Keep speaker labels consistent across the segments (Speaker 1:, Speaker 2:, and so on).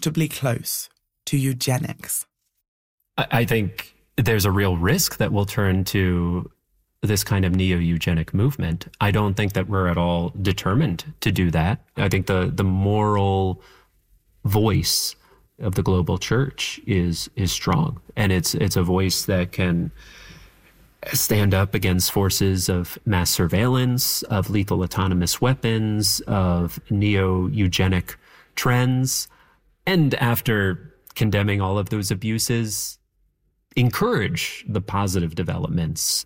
Speaker 1: uncomfortably close to eugenics.
Speaker 2: I think there's a real risk that we'll turn to this kind of neo-eugenic movement. I don't think that we're at all determined to do that. I think the moral voice of the global church is strong, and it's a voice that can stand up against forces of mass surveillance, of lethal autonomous weapons, of neo-eugenic trends, and after condemning all of those abuses, encourage the positive developments.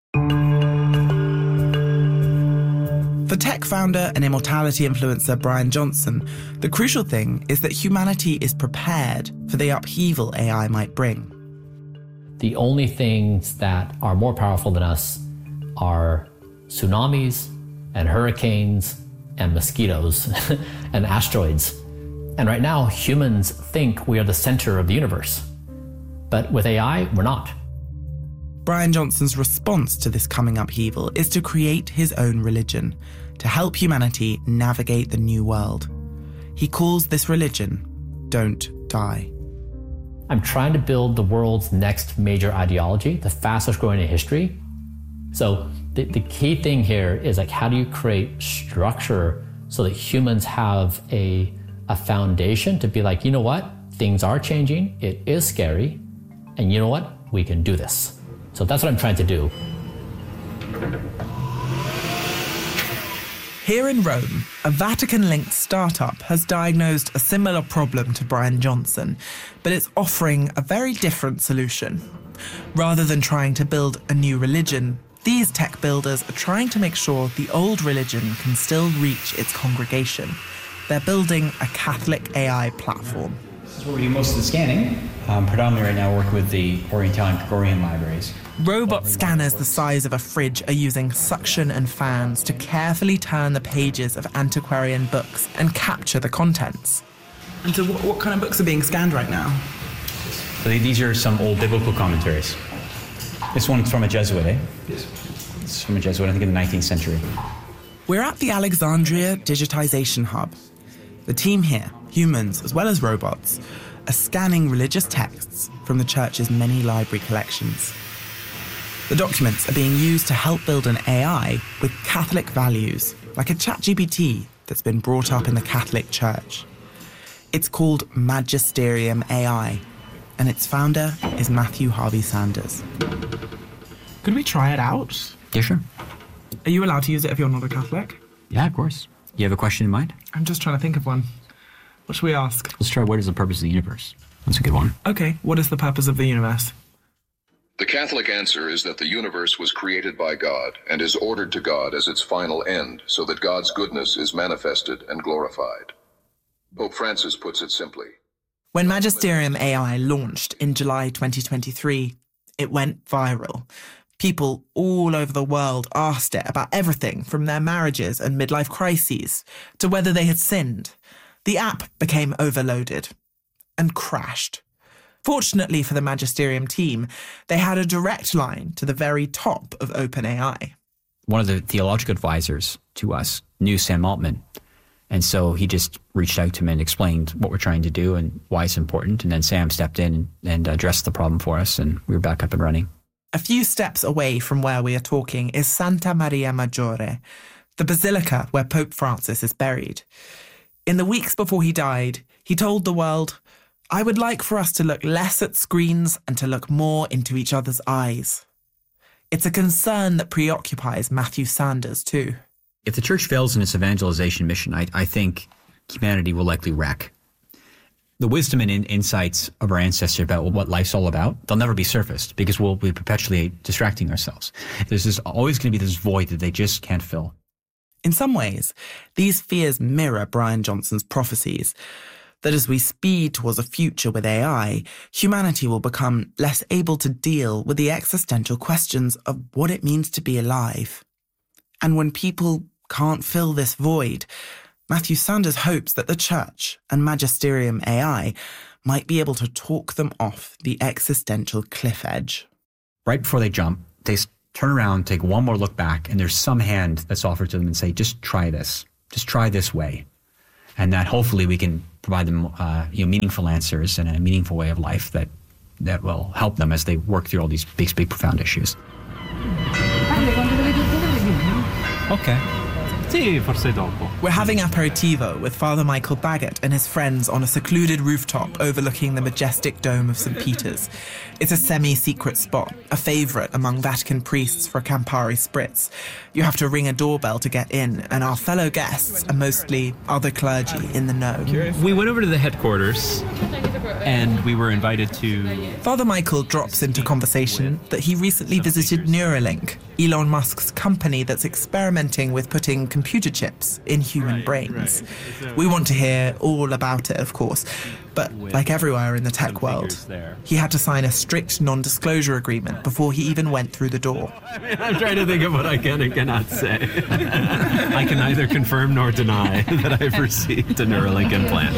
Speaker 1: For tech founder and immortality influencer Brian Johnson, the crucial thing is that humanity is prepared for the upheaval AI might bring.
Speaker 3: The only things that are more powerful than us are tsunamis and hurricanes and mosquitoes and asteroids. And right now, humans think we are the center of the universe. But with AI, we're not.
Speaker 1: Brian Johnson's response to this coming upheaval is to create his own religion, to help humanity navigate the new world. He calls this religion Don't Die.
Speaker 3: I'm trying to build the world's next major ideology, the fastest growing in history. So the key thing here is like, how do you create structure so that humans have a foundation to be like, you know what, things are changing, it is scary, and you know what, we can do this. So that's what I'm trying to do.
Speaker 1: Here in Rome, a Vatican-linked startup has diagnosed a similar problem to Brian Johnson, but it's offering a very different solution. Rather than trying to build a new religion, these tech builders are trying to make sure the old religion can still reach its congregation. They're building a Catholic AI platform.
Speaker 4: This is where we do most of the scanning. Predominantly right now working with the Oriental and Gregorian libraries.
Speaker 1: Robot scanners the size of a fridge are using suction and fans to carefully turn the pages of antiquarian books and capture the contents. And so what kind of books are being scanned right now?
Speaker 4: So these are some old biblical commentaries. This one's from a Jesuit, eh? Yes. It's from a Jesuit, I think in the 19th century.
Speaker 1: We're at the Alexandria Digitization Hub. The team here, humans as well as robots, are scanning religious texts from the church's many library collections. The documents are being used to help build an AI with Catholic values, like a ChatGPT that's been brought up in the Catholic Church. It's called Magisterium AI, and its founder is Matthew Harvey Sanders. Could we try it out?
Speaker 5: Yeah, sure.
Speaker 1: Are you allowed to use it if you're not a Catholic?
Speaker 5: Yeah, of course. You have a question in mind?
Speaker 1: I'm just trying to think of one. What should we ask?
Speaker 5: Let's try, what is the purpose of the universe? That's a good one.
Speaker 1: Okay, what is the purpose of the universe?
Speaker 6: The Catholic answer is that the universe was created by God and is ordered to God as its final end, so that God's goodness is manifested and glorified. Pope Francis puts it simply.
Speaker 1: When Magisterium AI launched in July 2023, it went viral. People all over the world asked it about everything from their marriages and midlife crises to whether they had sinned. The app became overloaded and crashed. Fortunately for the Magisterium team, they had a direct line to the very top of OpenAI.
Speaker 5: One of the theological advisors to us knew Sam Altman. And so he just reached out to him and explained what we're trying to do and why it's important. And then Sam stepped in and addressed the problem for us, and we were back up and running.
Speaker 1: A few steps away from where we are talking is Santa Maria Maggiore, the basilica where Pope Francis is buried. In the weeks before he died, he told the world, "I would like for us to look less at screens and to look more into each other's eyes." It's a concern that preoccupies Matthew Sanders too.
Speaker 5: If the church fails in its evangelization mission, I think humanity will likely wreck. The wisdom and insights of our ancestors about what life's all about, they'll never be surfaced because we'll be perpetually distracting ourselves. There's always going to be this void that they just can't fill.
Speaker 1: In some ways, these fears mirror Brian Johnson's prophecies, that as we speed towards a future with AI, humanity will become less able to deal with the existential questions of what it means to be alive. And when people can't fill this void, Matthew Sanders hopes that the church and Magisterium AI might be able to talk them off the existential cliff edge.
Speaker 5: Right before they jump, they turn around, take one more look back, and there's some hand that's offered to them and say, just try this. Just try this way. And that hopefully we can provide them meaningful answers and a meaningful way of life that will help them as they work through all these big, profound issues.
Speaker 4: Okay.
Speaker 2: Sì, forse dopo.
Speaker 1: We're having aperitivo with Father Michael Baggett and his friends on a secluded rooftop overlooking the majestic dome of St. Peter's. It's a semi-secret spot, a favourite among Vatican priests for Campari Spritz. You have to ring a doorbell to get in, and our fellow guests are mostly other clergy in the know.
Speaker 2: We went over to the headquarters, and we were invited to...
Speaker 1: Father Michael drops into conversation that he recently visited Neuralink, Elon Musk's company that's experimenting with putting computer chips in human brains. We want to hear all about it, of course, but like everywhere in the tech world, he had to sign a strict non-disclosure agreement before he even went through the door.
Speaker 2: I'm trying to think of what I can and cannot say. I can neither confirm nor deny that I've received a Neuralink implant.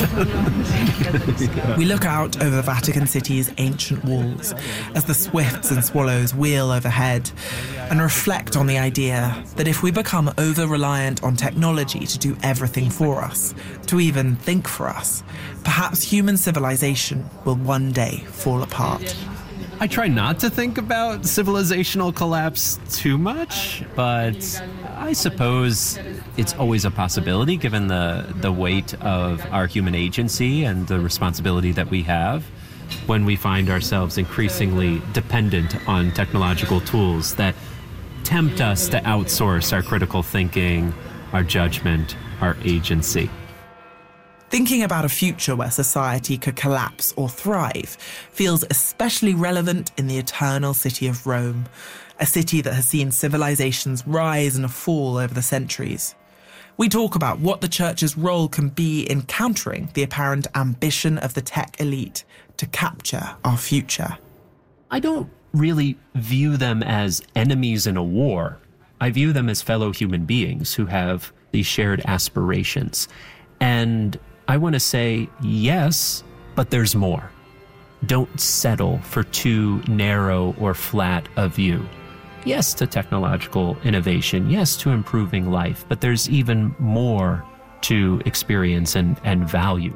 Speaker 1: We look out over Vatican City's ancient walls as the swifts and swallows wheel overhead and reflect on the idea that if we become over-reliant on technology to do everything for us, to even think for us, perhaps human civilization will one day fall apart.
Speaker 2: I try not to think about civilizational collapse too much, but I suppose it's always a possibility given the weight of our human agency and the responsibility that we have when we find ourselves increasingly dependent on technological tools that tempt us to outsource our critical thinking, our judgment, our agency.
Speaker 1: Thinking about a future where society could collapse or thrive feels especially relevant in the eternal city of Rome, a city that has seen civilizations rise and fall over the centuries. We talk about what the church's role can be in countering the apparent ambition of the tech elite to capture our future.
Speaker 2: I don't really view them as enemies in a war. I view them as fellow human beings who have these shared aspirations. And I want to say yes, but there's more. Don't settle for too narrow or flat a view. Yes to technological innovation, yes to improving life, but there's even more to experience and value.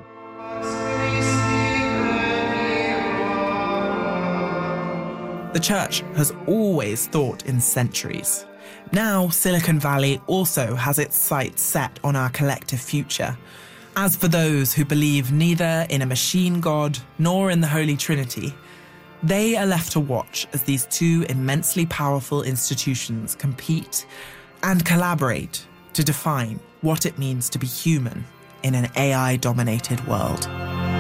Speaker 1: The church has always thought in centuries. Now, Silicon Valley also has its sights set on our collective future. As for those who believe neither in a machine god nor in the Holy Trinity, they are left to watch as these two immensely powerful institutions compete and collaborate to define what it means to be human in an AI-dominated world.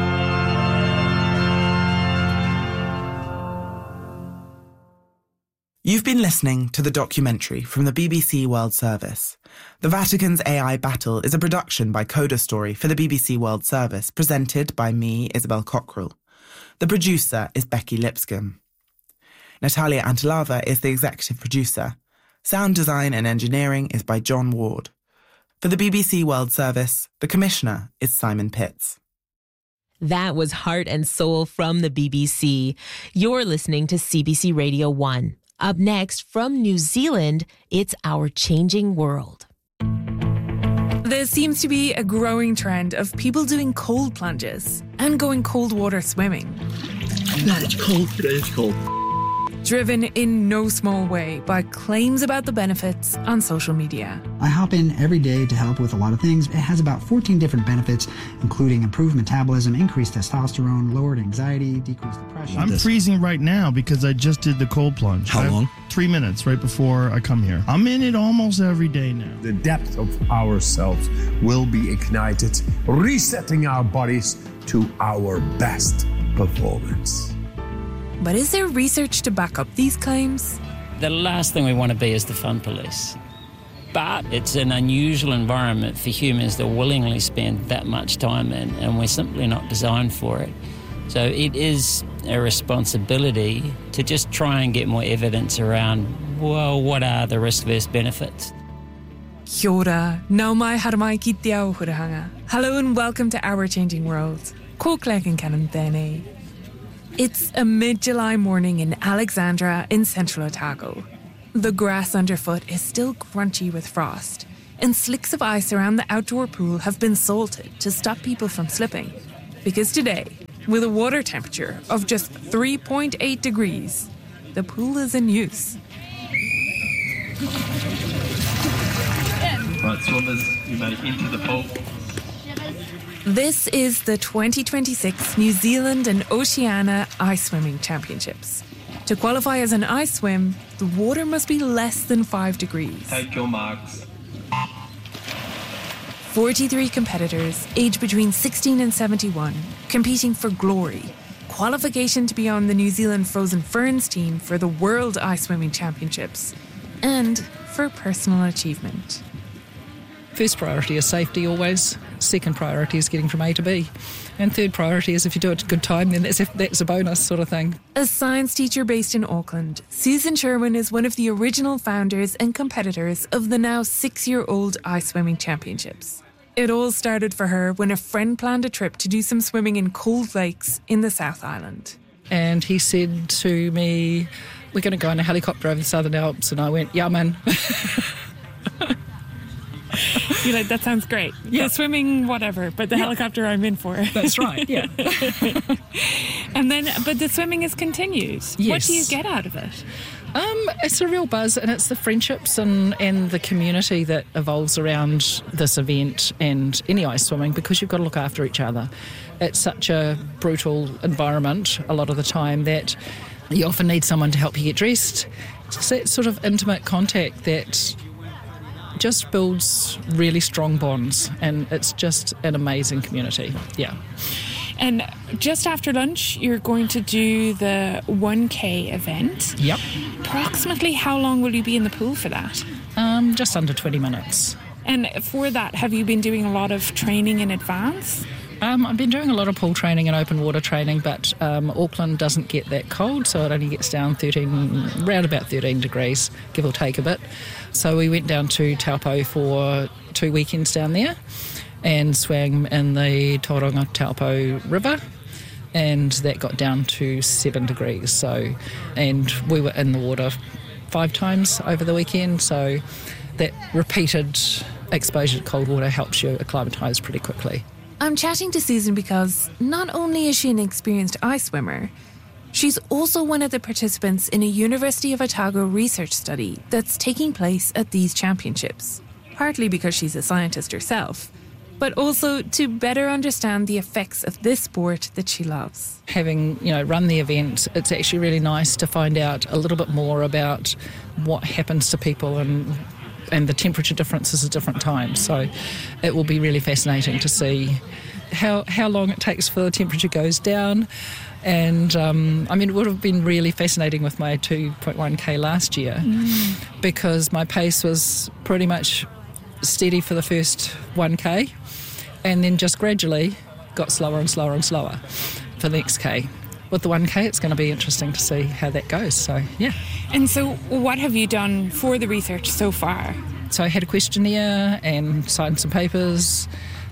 Speaker 1: You've been listening to the documentary from the BBC World Service. The Vatican's AI Battle is a production by Coda Story for the BBC World Service, presented by me, Isabel Cockrell. The producer is Becky Lipscomb. Natalia Antilava is the executive producer. Sound design and engineering is by John Ward. For the BBC World Service, the commissioner is Simon Pitts.
Speaker 7: That was Heart and Soul from the BBC. You're listening to CBC Radio 1. Up next, from New Zealand, it's Our Changing World.
Speaker 8: There seems to be a growing trend of people doing cold plunges and going cold water swimming.
Speaker 9: It's cold. It's cold.
Speaker 8: Driven in no small way by claims about the benefits on social media.
Speaker 9: I hop in every day to help with a lot of things. It has about 14 different benefits, including improved metabolism, increased testosterone, lowered anxiety, decreased depression.
Speaker 10: I'm freezing right now because I just did the cold plunge.
Speaker 9: How long?
Speaker 10: 3 minutes right before I come here. I'm in it almost every day now.
Speaker 11: The depth of ourselves will be ignited, resetting our bodies to our best performance.
Speaker 8: But is there research to back up these claims?
Speaker 12: The last thing we want to be is the fun police. But it's an unusual environment for humans to willingly spend that much time in, and we're simply not designed for it. So it is a responsibility to just try and get more evidence around, well, what are the risk versus benefits?
Speaker 8: Kia ora, nau mai haramai ki te ao hurahanga. Hello and welcome to Our Changing World. Ko Claire and Canon Thene. It's a mid-July morning in Alexandra in central Otago. The grass underfoot is still crunchy with frost, and slicks of ice around the outdoor pool have been salted to stop people from slipping. Because today, with a water temperature of just 3.8 degrees, the pool is in use.
Speaker 13: Right, swimmers, you may enter the pool.
Speaker 8: This is the 2026 New Zealand and Oceania Ice Swimming Championships. To qualify as an ice swim, the water must be less than 5 degrees.
Speaker 13: Take your marks.
Speaker 8: 43 competitors, aged between 16 and 71, competing for glory, qualification to be on the New Zealand Frozen Ferns team for the World Ice Swimming Championships, and for personal achievement.
Speaker 14: First priority is safety always. Second priority is getting from A to B. And third priority is if you do it at a good time, then that's a bonus sort of thing.
Speaker 8: A science teacher based in Auckland, Susan Sherwin is one of the original founders and competitors of the now 6-year-old Ice Swimming Championships. It all started for her when a friend planned a trip to do some swimming in cold lakes in the South Island.
Speaker 14: And he said to me, we're going to go in a helicopter over the Southern Alps. And I went, yeah, man.
Speaker 8: You're like, that sounds great.
Speaker 14: Yeah.
Speaker 8: The swimming, whatever, but the helicopter I'm in for.
Speaker 14: That's right, yeah.
Speaker 8: But the swimming is continued.
Speaker 14: Yes.
Speaker 8: What do you get out of it?
Speaker 14: It's a real buzz, and it's the friendships and the community that evolves around this event and any ice swimming, because you've got to look after each other. It's such a brutal environment a lot of the time that you often need someone to help you get dressed. It's that sort of intimate contact that just builds really strong bonds, and it's just an amazing community. Yeah.
Speaker 8: And just after lunch, you're going to do the 1K event.
Speaker 14: Yep.
Speaker 8: Approximately how long will you be in the pool for that?
Speaker 14: Just under 20 minutes.
Speaker 8: And for that, have you been doing a lot of training in advance?
Speaker 14: I've been doing a lot of pool training and open water training, but Auckland doesn't get that cold, so it only gets down around about 13 degrees, give or take a bit. So we went down to Taupo for 2 weekends down there and swam in the Tauranga Taupo River, and that got down to 7 degrees. And we were in the water 5 times over the weekend, so that repeated exposure to cold water helps you acclimatise pretty quickly.
Speaker 8: I'm chatting to Susan because not only is she an experienced ice swimmer, she's also one of the participants in a University of Otago research study that's taking place at these championships, partly because she's a scientist herself, but also to better understand the effects of this sport that she loves.
Speaker 14: Having, run the event, it's actually really nice to find out a little bit more about what happens to people and the temperature differences at different times. So it will be really fascinating to see how long it takes before the temperature goes down. And it would have been really fascinating with my 2.1K last year because my pace was pretty much steady for the first 1K and then just gradually got slower and slower and slower for the next K. With the 1K, it's going to be interesting to see how that goes. So, yeah.
Speaker 8: And so what have you done for the research so far?
Speaker 14: So I had a questionnaire and signed some papers,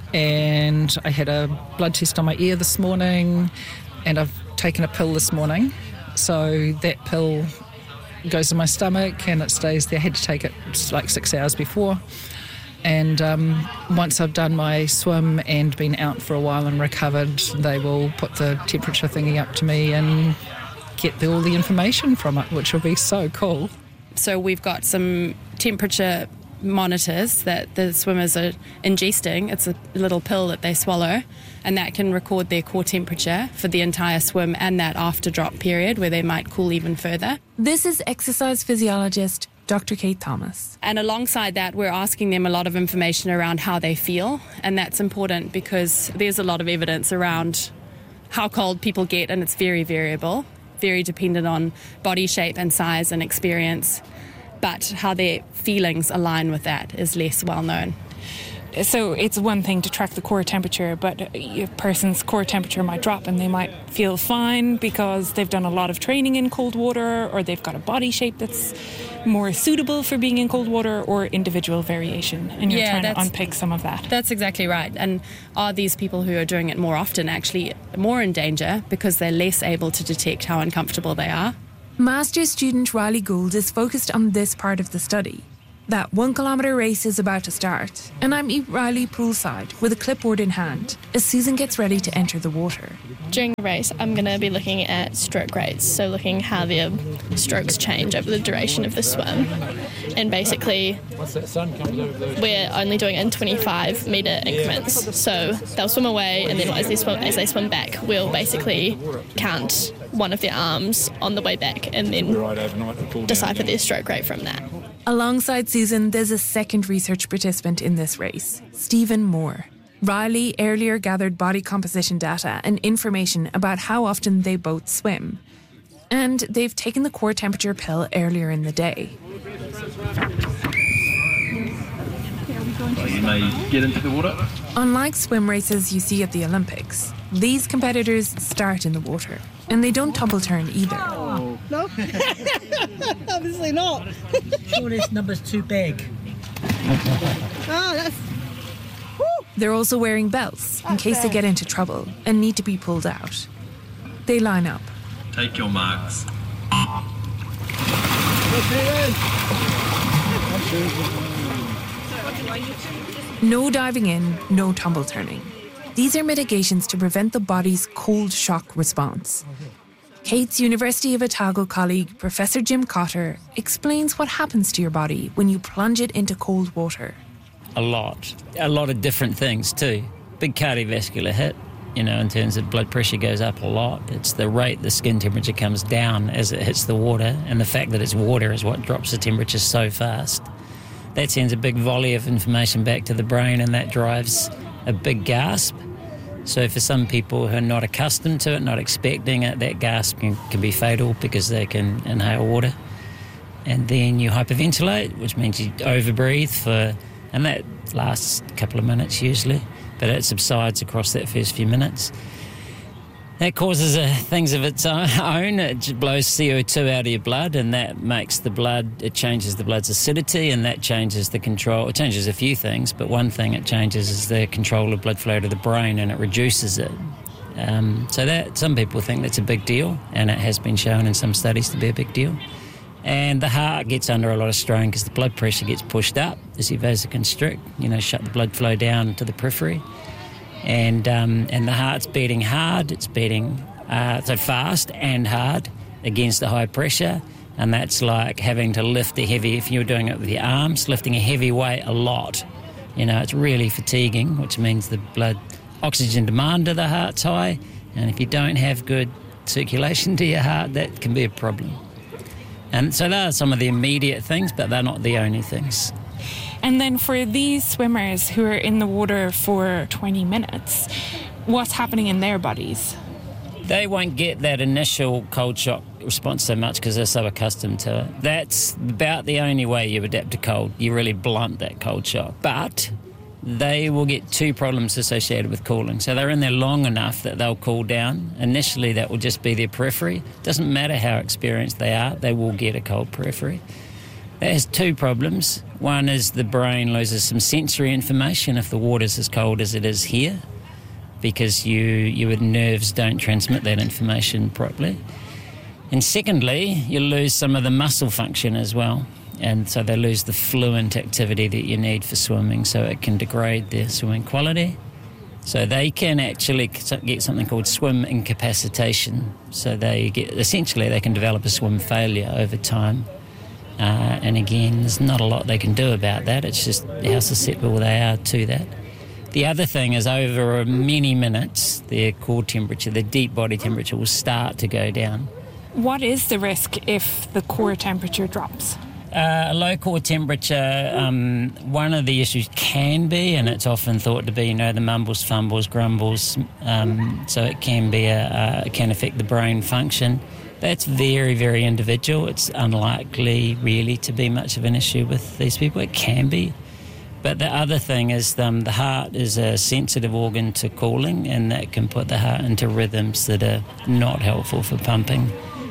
Speaker 14: and I had a blood test on my ear this morning, and I've taken a pill this morning. So that pill goes in my stomach and it stays there. I had to take it like 6 hours before. And once I've done my swim and been out for a while and recovered, they will put the temperature thingy up to me and get all the information from it, which will be so cool.
Speaker 15: So we've got some temperature monitors that the swimmers are ingesting. It's a little pill that they swallow, and that can record their core temperature for the entire swim and that after drop period where they might cool even further.
Speaker 8: This is exercise physiologist Dr. Kate Thomas.
Speaker 15: And alongside that, we're asking them a lot of information around how they feel, and that's important because there's a lot of evidence around how cold people get, and it's very variable, very dependent on body shape and size and experience, but how their feelings align with that is less well known.
Speaker 8: So it's one thing to track the core temperature, but a person's core temperature might drop and they might feel fine because they've done a lot of training in cold water, or they've got a body shape that's more suitable for being in cold water, or individual variation. And you're trying to unpick some of that.
Speaker 15: That's exactly right. And are these people who are doing it more often actually more in danger because they're less able to detect how uncomfortable they are?
Speaker 8: Master's student Riley Gould is focused on this part of the study. That 1 kilometre race is about to start, and I'm Riley poolside with a clipboard in hand as Susan gets ready to enter the water.
Speaker 16: During the race, I'm going to be looking at stroke rates, so looking how their strokes change over the duration of the swim. And basically, we're only doing it in 25 metre increments. So they'll swim away, and then as they swim back, we'll basically count one of their arms on the way back and then decipher their stroke rate from that.
Speaker 8: Alongside Susan, there's a second research participant in this race, Stephen Moore. Riley earlier gathered body composition data and information about how often they both swim. And they've taken the core temperature pill earlier in the day.
Speaker 13: Well, you may get into the water.
Speaker 8: Unlike swim races you see at the Olympics, these competitors start in the water. And they don't tumble turn either.
Speaker 17: No, obviously not.
Speaker 18: Sure, this number's too big.
Speaker 8: They're also wearing belts in case they get into trouble and need to be pulled out. They line up.
Speaker 13: Take your marks.
Speaker 8: No diving in, no tumble turning. These are mitigations to prevent the body's cold shock response. Kate's University of Otago colleague, Professor Jim Cotter, explains what happens to your body when you plunge it into cold water.
Speaker 12: A lot of different things too. Big cardiovascular hit, in terms of blood pressure goes up a lot. It's the rate the skin temperature comes down as it hits the water, and the fact that it's water is what drops the temperature so fast. That sends a big volley of information back to the brain, and that drives a big gasp. So for some people who are not accustomed to it, not expecting it, that gasp can be fatal because they can inhale water. And then you hyperventilate, which means you overbreathe and that lasts a couple of minutes usually, but it subsides across that first few minutes. That causes things of its own. It blows CO2 out of your blood, and that makes it changes the blood's acidity, and that changes the control. It changes a few things, but one thing it changes is the control of blood flow to the brain, and it reduces it. So that some people think that's a big deal, and it has been shown in some studies to be a big deal. And the heart gets under a lot of strain because the blood pressure gets pushed up as you vasoconstrict, shut the blood flow down to the periphery. And the heart's beating hard. It's beating so fast and hard against the high pressure, and that's like having to lift if you're doing it with your arms, lifting a heavy weight a lot. It's really fatiguing, which means the blood oxygen demand to the heart's high, and if you don't have good circulation to your heart, that can be a problem. And so there are some of the immediate things, but they're not the only things.
Speaker 8: And then for these swimmers who are in the water for 20 minutes, what's happening in their bodies?
Speaker 12: They won't get that initial cold shock response so much because they're so accustomed to it. That's about the only way you adapt to cold. You really blunt that cold shock. But they will get two problems associated with cooling. So they're in there long enough that they'll cool down. Initially, that will just be their periphery. Doesn't matter how experienced they are, they will get a cold periphery. That has two problems. One is the brain loses some sensory information if the water's as cold as it is here, because your nerves don't transmit that information properly. And secondly, you lose some of the muscle function as well. And so they lose the fluent activity that you need for swimming, so it can degrade their swimming quality. So they can actually get something called swim incapacitation. So they can develop a swim failure over time. And again, there's not a lot they can do about that. It's just how susceptible they are to that. The other thing is over many minutes, their core temperature, their deep body temperature will start to go down.
Speaker 8: What is the risk if the core temperature drops?
Speaker 12: A low core temperature, one of the issues can be, and it's often thought to be, the mumbles, fumbles, grumbles. So it can be it can affect the brain function. That's very, very individual. It's unlikely really to be much of an issue with these people. It can be. But the other thing is the heart is a sensitive organ to cooling, and that can put the heart into rhythms that are not helpful for pumping.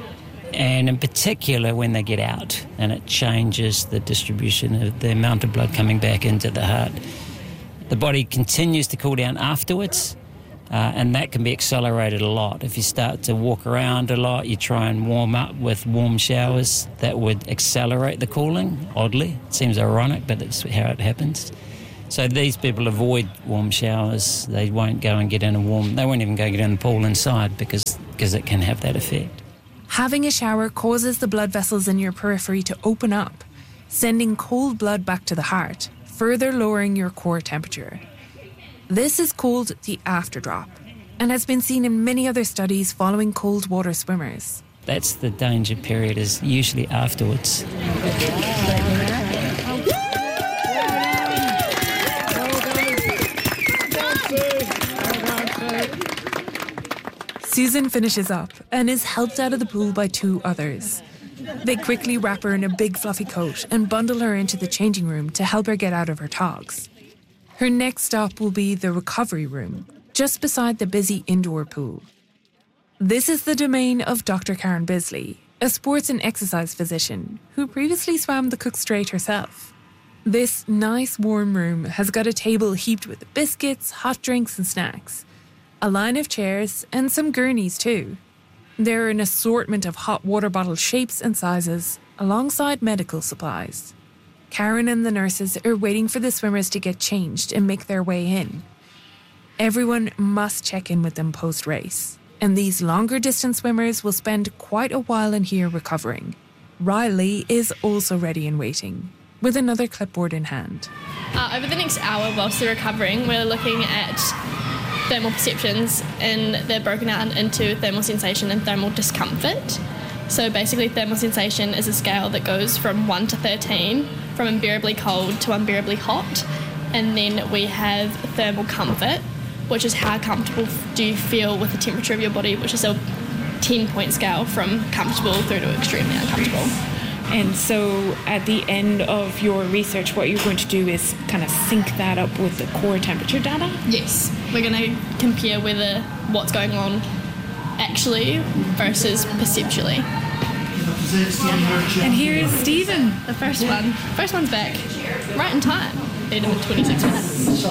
Speaker 12: And in particular when they get out, and it changes the distribution of the amount of blood coming back into the heart. The body continues to cool down afterwards, And that can be accelerated a lot. If you start to walk around a lot, you try and warm up with warm showers, that would accelerate the cooling, oddly. It seems ironic, but it's how it happens. So these people avoid warm showers. They won't go and get in they won't even go get in the pool inside because it can have that effect.
Speaker 8: Having a shower causes the blood vessels in your periphery to open up, sending cold blood back to the heart, further lowering your core temperature. This is called the afterdrop and has been seen in many other studies following cold water swimmers.
Speaker 12: That's the danger period, is usually afterwards.
Speaker 8: Susan finishes up and is helped out of the pool by 2 others. They quickly wrap her in a big fluffy coat and bundle her into the changing room to help her get out of her togs. Her next stop will be the recovery room, just beside the busy indoor pool. This is the domain of Dr. Karen Bisley, a sports and exercise physician who previously swam the Cook Strait herself. This nice warm room has got a table heaped with biscuits, hot drinks and snacks, a line of chairs and some gurneys too. There are an assortment of hot water bottle shapes and sizes, alongside medical supplies. Karen and the nurses are waiting for the swimmers to get changed and make their way in. Everyone must check in with them post-race, and these longer distance swimmers will spend quite a while in here recovering. Riley is also ready and waiting, with another clipboard in hand.
Speaker 16: Over the next hour whilst they're recovering, we're looking at thermal perceptions, and they're broken out into thermal sensation and thermal discomfort. So basically thermal sensation is a scale that goes from 1 to 13, from unbearably cold to unbearably hot. And then we have thermal comfort, which is how comfortable do you feel with the temperature of your body, which is a 10-point scale from comfortable through to extremely uncomfortable.
Speaker 8: And so at the end of your research, what you're going to do is kind of sync that up with the core temperature data?
Speaker 16: Yes. We're going to compare whether what's going on actually versus perceptually.
Speaker 8: And here is Stephen.
Speaker 16: The first one. First one's back. Right in time. Beat him in 26 minutes.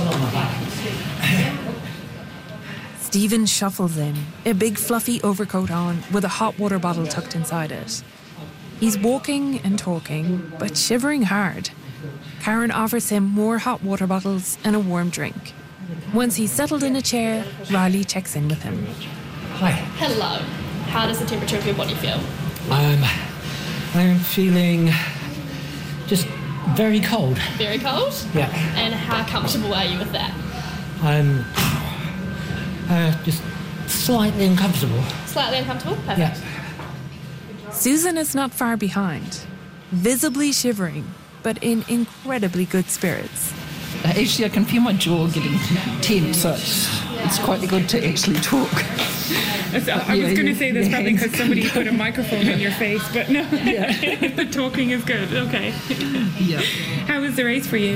Speaker 8: Stephen shuffles in, a big fluffy overcoat on with a hot water bottle tucked inside it. He's walking and talking, but shivering hard. Karen offers him more hot water bottles and a warm drink. Once he's settled in a chair, Riley checks in with him.
Speaker 17: Hi.
Speaker 16: Hello. How does the temperature of your body feel?
Speaker 17: I'm feeling just very cold.
Speaker 16: Very cold?
Speaker 17: Yeah.
Speaker 16: And how comfortable are you with that?
Speaker 17: I'm just slightly uncomfortable.
Speaker 16: Slightly uncomfortable? Perfect.
Speaker 17: Yeah.
Speaker 8: Susan is not far behind, visibly shivering, but in incredibly good spirits.
Speaker 14: Actually, I can feel my jaw getting tense, so it's quite good to actually talk.
Speaker 8: I was going to say that's probably because somebody put a microphone in your face, but no, the talking is good. Okay.
Speaker 14: Yeah.
Speaker 8: How was the race for you?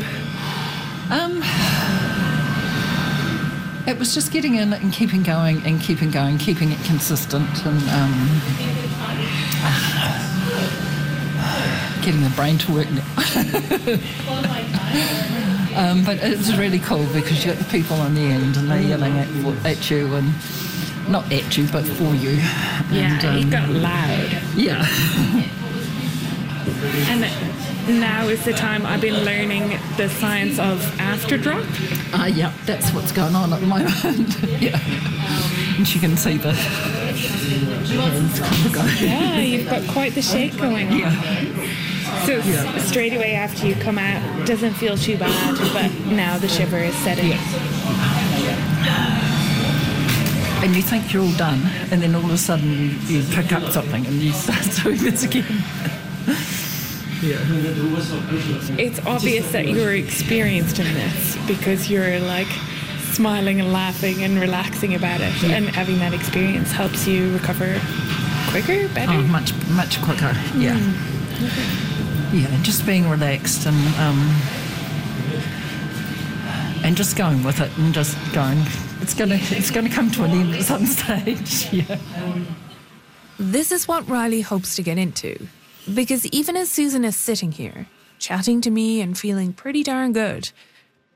Speaker 14: It was just getting in and keeping going, keeping it consistent, and getting the brain to work now. But it's really cool because you got the people on the end and they're yelling at you, and not at you, but for you.
Speaker 8: Yeah, and, it got loud.
Speaker 14: Yeah.
Speaker 8: And now is the time I've been learning the science of afterdrop.
Speaker 14: Yeah, that's what's going on at the moment. Yeah. And you can see the hands kind of going.
Speaker 8: Yeah, you've got quite the shake going on.
Speaker 14: Yeah.
Speaker 8: So straight away after you come out, doesn't feel too bad, but now the shiver is setting.
Speaker 14: And you think you're all done, and then all of a sudden you pick up something and you start doing this again. Yeah.
Speaker 8: It's obvious that you're experienced in this because you're like smiling and laughing and relaxing about it, and having that experience helps you recover quicker, better?
Speaker 14: Oh, much quicker, yeah. Yeah, just being relaxed and just going with it and just going. It's gonna come to an end at some stage. Yeah.
Speaker 8: This is what Riley hopes to get into, because even as Susan is sitting here, chatting to me and feeling pretty darn good,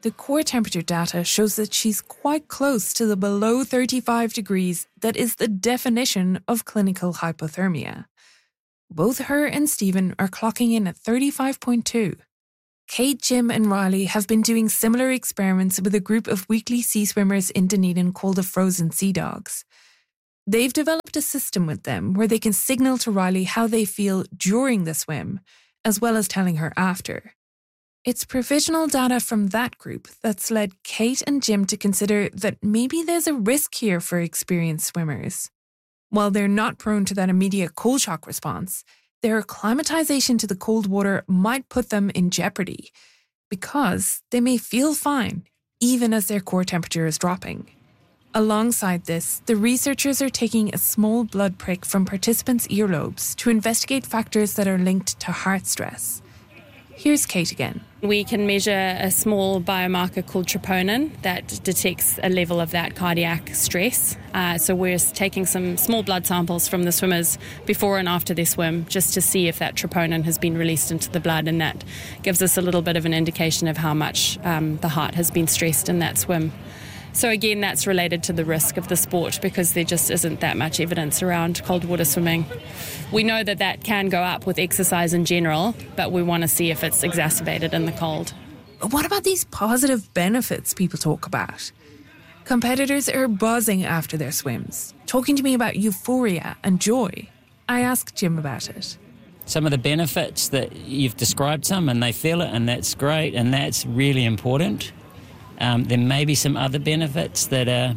Speaker 8: the core temperature data shows that she's quite close to the below 35 degrees that is the definition of clinical hypothermia. Both her and Stephen are clocking in at 35.2. Kate, Jim and Riley have been doing similar experiments with a group of weekly sea swimmers in Dunedin called the Frozen Sea Dogs. They've developed a system with them where they can signal to Riley how they feel during the swim, as well as telling her after. It's provisional data from that group that's led Kate and Jim to consider that maybe there's a risk here for experienced swimmers. While they're not prone to that immediate cold shock response, their acclimatization to the cold water might put them in jeopardy because they may feel fine even as their core temperature is dropping. Alongside this, the researchers are taking a small blood prick from participants' earlobes to investigate factors that are linked to heart stress. Here's Kate again.
Speaker 15: We can measure a small biomarker called troponin that detects a level of that cardiac stress. So we're taking some small blood samples from the swimmers before and after their swim just to see if that troponin has been released into the blood, and that gives us a little bit of an indication of how much the heart has been stressed in that swim. So again, that's related to the risk of the sport because there just isn't that much evidence around cold water swimming. We know that that can go up with exercise in general, but we want to see if it's exacerbated in the cold.
Speaker 8: What about these positive benefits people talk about? Competitors are buzzing after their swims, talking to me about euphoria and joy. I asked Jim about it.
Speaker 12: Some of the benefits that you've described some, and they feel it, and that's great, and that's really important. There may be some other benefits that are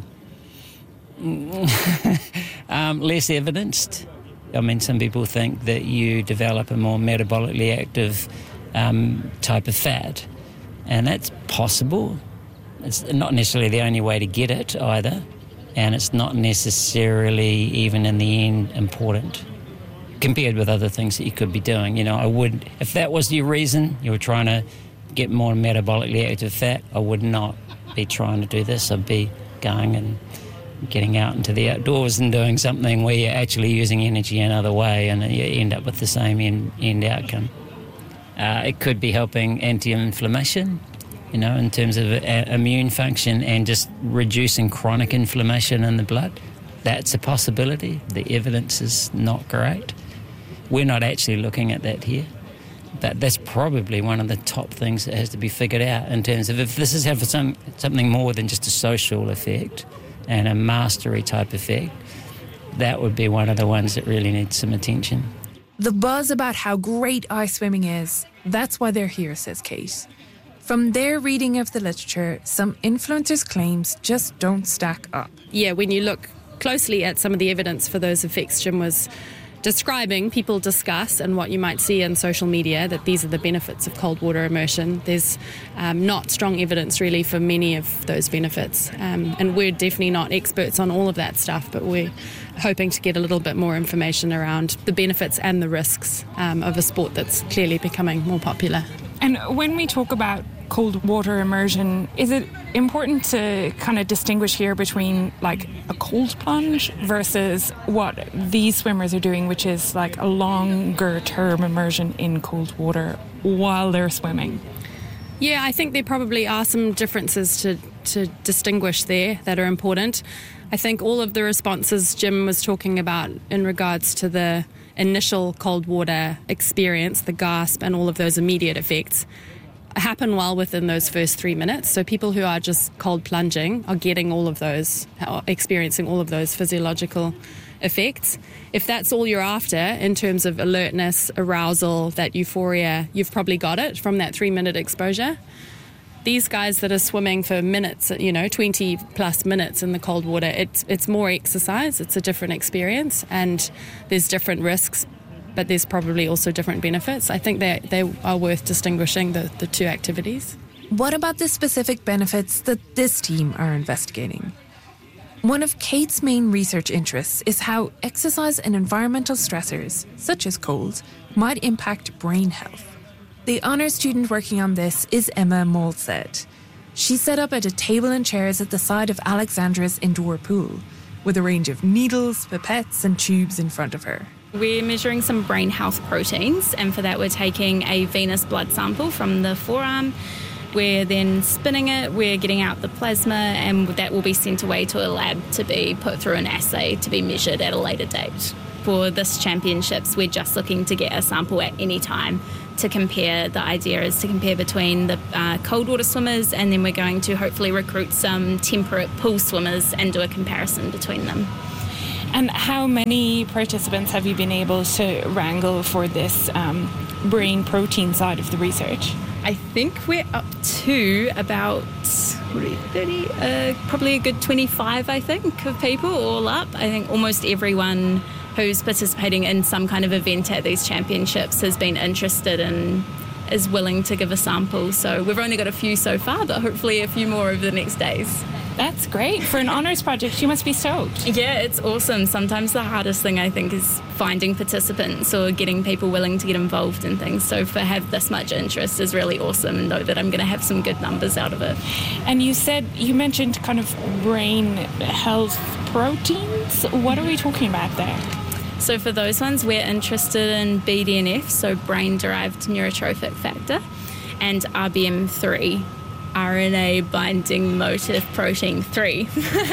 Speaker 12: less evidenced. I mean, some people think that you develop a more metabolically active type of fat, and that's possible. It's not necessarily the only way to get it either, and it's not necessarily even in the end important compared with other things that you could be doing. You know, if that was your reason, you were trying to get more metabolically active fat, I would not be trying to do this. I'd be going and getting out into the outdoors and doing something where you're actually using energy another way, and you end up with the same end outcome. It could be helping anti-inflammation, you know, in terms of immune function and just reducing chronic inflammation in the blood. That's a possibility. The evidence is not great. We're not actually looking at that here. But that's probably one of the top things that has to be figured out in terms of if this is having something more than just a social effect and a mastery type effect, that would be one of the ones that really needs some attention.
Speaker 8: The buzz about how great ice swimming is, that's why they're here, says Kate. From their reading of the literature, some influencers' claims just don't stack up.
Speaker 15: Yeah, when you look closely at some of the evidence for those effects Jim was describing, people discuss, and what you might see in social media, that these are the benefits of cold water immersion. There's not strong evidence really for many of those benefits, and we're definitely not experts on all of that stuff, but we're hoping to get a little bit more information around the benefits and the risks of a sport that's clearly becoming more popular.
Speaker 8: And when we talk about cold water immersion, is it important to kind of distinguish here between like a cold plunge versus what these swimmers are doing, which is like a longer term immersion in cold water while they're swimming?
Speaker 15: Yeah, I think there probably are some differences to distinguish there that are important. I think all of the responses Jim was talking about in regards to the initial cold water experience, the gasp and all of those immediate effects, happen well within those first 3 minutes. So people who are just cold plunging are getting all of those, experiencing all of those physiological effects. If that's all you're after in terms of alertness, arousal, that euphoria, you've probably got it from that 3-minute exposure. These guys that are swimming for minutes, 20 plus minutes in the cold water, it's more exercise, it's a different experience, and there's different risks, but there's probably also different benefits. I think they are worth distinguishing the two activities.
Speaker 8: What about the specific benefits that this team are investigating? One of Kate's main research interests is how exercise and environmental stressors, such as cold, might impact brain health. The honours student working on this is Emma Moldsted. She set up at a table and chairs at the side of Alexandra's indoor pool, with a range of needles, pipettes and tubes in front of her.
Speaker 19: We're measuring some brain health proteins, and for that we're taking a venous blood sample from the forearm, We're then spinning it, we're getting out the plasma, and that will be sent away to a lab to be put through an assay to be measured at a later date. For this championships, we're just looking to get a sample at any time to compare. The idea is to compare between the cold water swimmers, and then we're going to hopefully recruit some temperate pool swimmers and do a comparison between them.
Speaker 8: And how many participants have you been able to wrangle for this brain protein side of the research?
Speaker 19: I think we're up to about 30, probably a good 25, I think, of people all up. I think almost everyone who's participating in some kind of event at these championships has been interested and is willing to give a sample. So we've only got a few so far, but hopefully a few more over the next days.
Speaker 8: That's great. For an honours project, you must be stoked.
Speaker 19: Yeah, it's awesome. Sometimes the hardest thing, I think, is finding participants or getting people willing to get involved in things. So to have this much interest is really awesome, and know that I'm going to have some good numbers out of it.
Speaker 8: And you mentioned kind of brain health proteins. What are we talking about there?
Speaker 19: So for those ones, we're interested in BDNF, so brain-derived neurotrophic factor, and RBM3, RNA binding motif protein 3.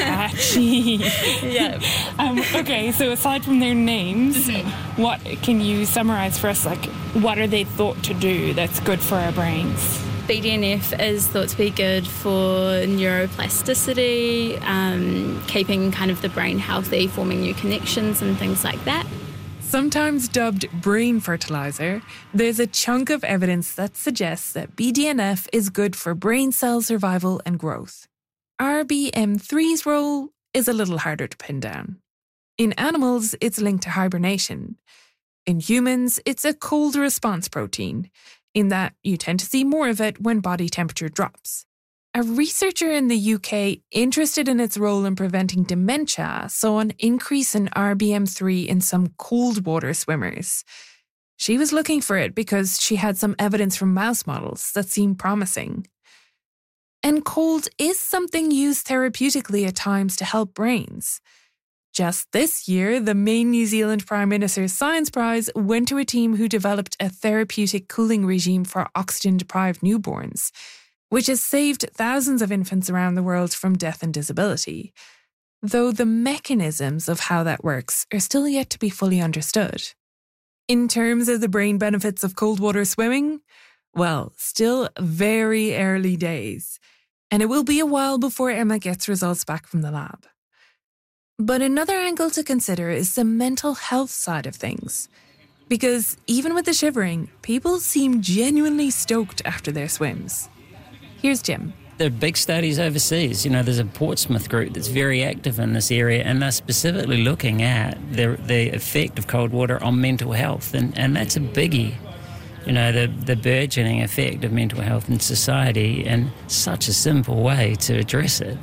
Speaker 8: Yeah. Okay, so aside from their names, what can you summarize for us? Like, what are they thought to do that's good for our brains?
Speaker 19: BDNF is thought to be good for neuroplasticity, keeping kind of the brain healthy, forming new connections and things like that.
Speaker 8: Sometimes dubbed brain fertilizer, there's a chunk of evidence that suggests that BDNF is good for brain cell survival and growth. RBM3's role is a little harder to pin down. In animals, it's linked to hibernation. In humans, it's a cold response protein, in that you tend to see more of it when body temperature drops. A researcher in the UK interested in its role in preventing dementia saw an increase in RBM3 in some cold water swimmers. She was looking for it because she had some evidence from mouse models that seemed promising. And cold is something used therapeutically at times to help brains. Just this year, the main New Zealand Prime Minister's Science Prize went to a team who developed a therapeutic cooling regime for oxygen-deprived newborns, which has saved thousands of infants around the world from death and disability, though the mechanisms of how that works are still yet to be fully understood. In terms of the brain benefits of cold water swimming, well, still very early days, and it will be a while before Emma gets results back from the lab. But another angle to consider is the mental health side of things. Because even with the shivering, people seem genuinely stoked after their swims. Here's Jim.
Speaker 12: There are big studies overseas. There's a Portsmouth group that's very active in this area, and they're specifically looking at the effect of cold water on mental health, and that's a biggie. The burgeoning effect of mental health in society, and such a simple way to address it.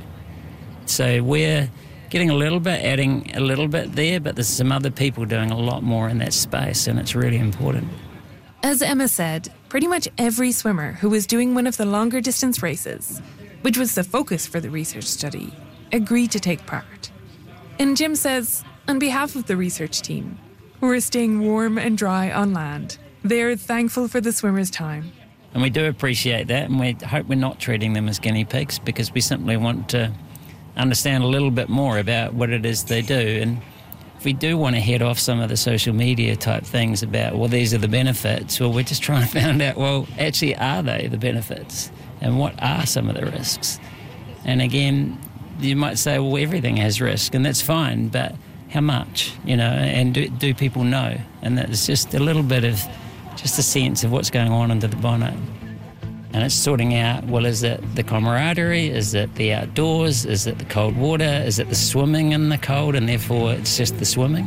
Speaker 12: So we're getting adding a little bit there, but there's some other people doing a lot more in that space, and it's really important.
Speaker 8: As Emma said, pretty much every swimmer who was doing one of the longer distance races, which was the focus for the research study, agreed to take part. And Jim says, on behalf of the research team, who are staying warm and dry on land, they're thankful for the swimmers' time.
Speaker 12: And we do appreciate that, and we hope we're not treating them as guinea pigs, because we simply want to understand a little bit more about what it is they do. And if we do want to head off some of the social media type things about, well, these are the benefits, well, we're just trying to find out, well, actually, are they the benefits? And what are some of the risks? And again, you might say, well, everything has risk, and that's fine, but how much, and do people know? And that's just a little bit of just a sense of what's going on under the bonnet. And it's sorting out, well, is it the camaraderie? Is it the outdoors? Is it the cold water? Is it the swimming in the cold, and therefore it's just the swimming?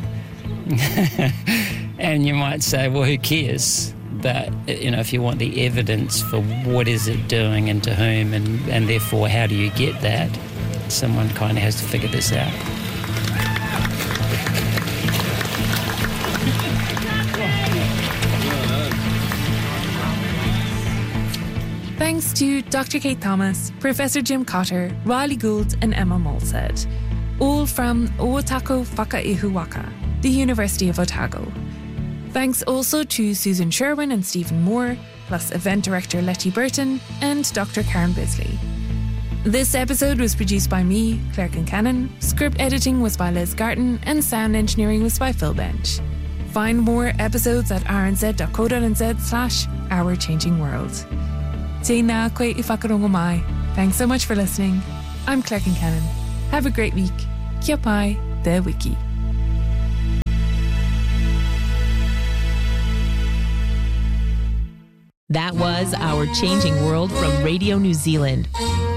Speaker 12: And you might say, well, who cares? But, if you want the evidence for what is it doing and to whom, and therefore how do you get that, someone kind of has to figure this out.
Speaker 8: Thanks to Dr. Kate Thomas, Professor Jim Cotter, Riley Gould and Emma Molsed, all from Ōtako Whakaihuwaka, the University of Otago. Thanks also to Susan Sherwin and Stephen Moore, plus event director Letty Burton and Dr. Karen Bisley. This episode was produced by me, Claire Kincannon, script editing was by Liz Garton, and sound engineering was by Phil Bench. Find more episodes at rnz.co.nz/Our Changing World. Tēnā koe I whakarongo mai. Thanks so much for listening. I'm Claire Kincannon. Have a great week. Kia pai, te wiki.
Speaker 7: That was Our Changing World from Radio New Zealand.